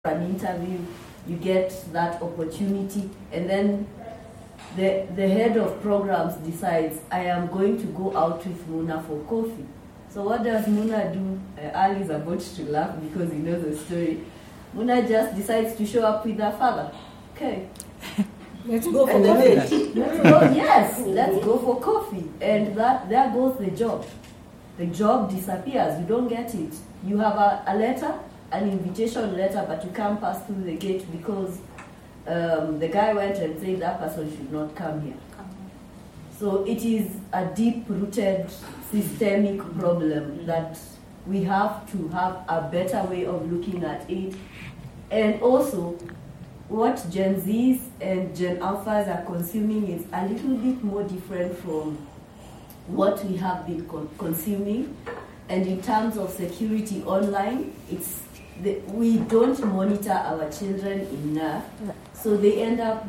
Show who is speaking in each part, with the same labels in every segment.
Speaker 1: an interview, you get that opportunity, and then the head of programs decides, I am going to go out with Muna for coffee. So what does Muna do? Ali is about to laugh because he knows the story. Muna just decides to show up with her father. Okay.
Speaker 2: Let's go for coffee.
Speaker 1: Let's go for coffee. And there goes the job. The job disappears. You don't get it. You have a letter, an invitation letter, but you can't pass through the gate because the guy went and said that person should not come here. So it is a deep-rooted systemic problem that we have to have a better way of looking at it. And also, what Gen Zs and Gen Alphas are consuming is a little bit more different from what we have been consuming. And in terms of security online, we don't monitor our children enough, so they end up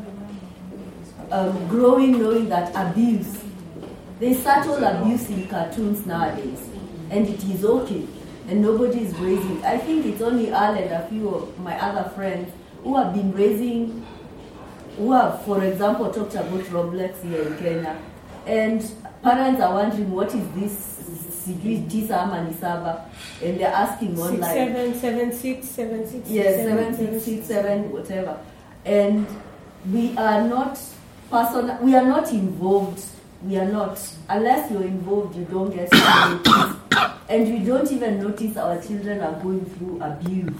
Speaker 1: growing knowing that abuse. There's subtle abuse in cartoons nowadays, and it is okay, and nobody is raising. I think it's only Al and a few of my other friends who have been raising, who have, for example, talked about Roblox here in Kenya, and parents are wondering what is this Tisa ama Nisaba, and they're asking online.
Speaker 2: 6776.
Speaker 1: Yes, 7667, whatever. And we are not we are not involved. We are not. Unless you're involved, you don't get to notice. And we don't even notice our children are going through abuse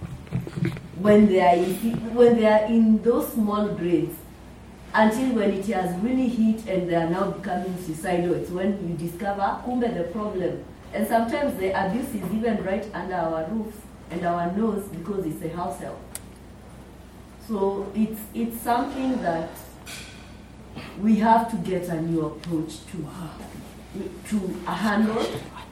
Speaker 1: when they are in those small grades. Until when it has really hit and they are now becoming suicidal, it's when you discover kumbe the problem. And sometimes the abuse is even right under our roofs and our nose because it's a house help. So it's something that we have to get a new approach to handle.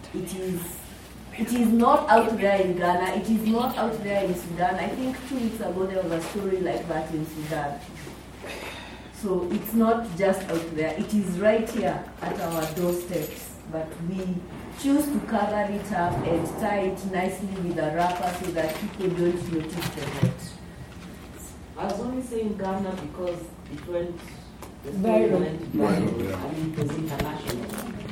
Speaker 1: It is not out there in Ghana. It is not out there in Sudan. I think 2 weeks ago there was a story like that in Sudan. So it's not just out there, it is right here at our doorsteps, but we choose to cover it up and tie it nicely with a wrapper so that people don't notice the hurt.
Speaker 3: I was only saying Ghana because it went
Speaker 2: viral.
Speaker 3: I mean, it was international.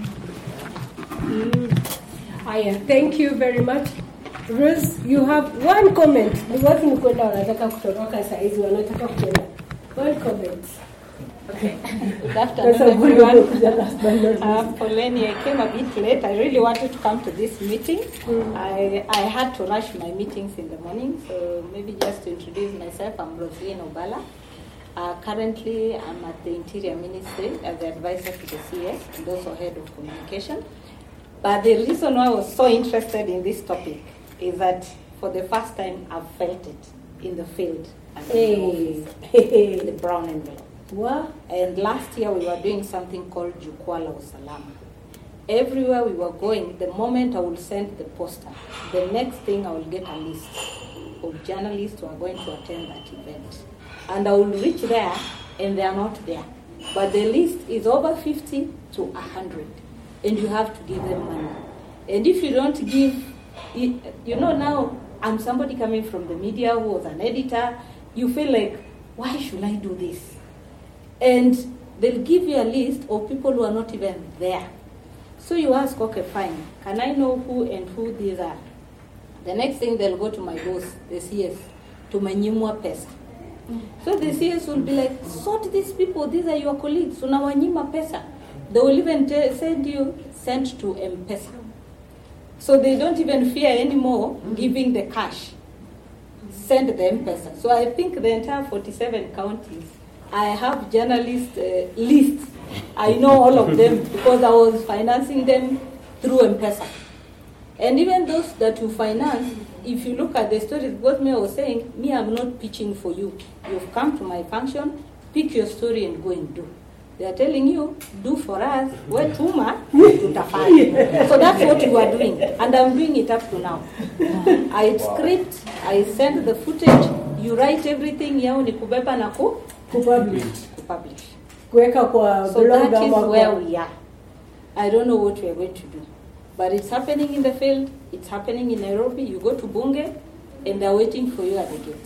Speaker 2: Thank you very much. Rose, you have one comment. One comment.
Speaker 4: Okay. Good afternoon, everyone. Poleni, I came a bit late. I really wanted to come to this meeting. I had to rush my meetings in the morning, so maybe just to introduce myself, I'm Roslyn Obala. Currently, I'm at the Interior Ministry as the advisor to the CS and also head of communication. But the reason why I was so interested in this topic is that for the first time, I've felt it in the field and in the brown envelope.
Speaker 2: What?
Speaker 4: And last year we were doing something called Jukwaa la Usalama. Everywhere we were going, the moment I will send the poster, the next thing I will get a list of journalists who are going to attend that event. And I will reach there and they are not there. But the list is over 50 to 100. And you have to give them money. And if you don't give, now I'm somebody coming from the media who was an editor, you feel like, why should I do this? And they'll give you a list of people who are not even there. So you ask, okay, fine, can I know who and who these are? The next thing they'll go to my boss, the CS, to Manyimwa Pesa. So the CS will be like, sort these people, these are your colleagues, Unawanyima Pesa. They will even send you sent to M-Pesa. So they don't even fear anymore giving the cash. Send the M-Pesa. So I think the entire 47 counties, I have journalist lists. I know all of them because I was financing them through M-Pesa. And even those that you finance, if you look at the stories, what I was saying, I'm not pitching for you. You've come to my function, pick your story and go and do. They are telling you, do for us, we're tuma, tutafanya. So that's what you are doing. And I'm doing it up to now. I script, I send the footage, you write everything, yao ni kubeba na
Speaker 2: publish.
Speaker 4: So that is where we are. I don't know what we are going to do. But it's happening in the field, it's happening in Nairobi. You go to Bunge, and they're waiting for you at the gate.